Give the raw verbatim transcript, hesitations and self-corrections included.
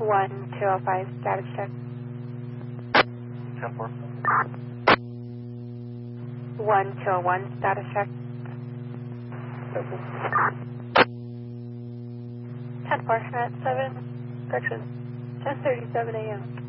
one two oh five, status check. ten four. one two oh one, status check. ten four, at seven, correction, ten thirty-seven a m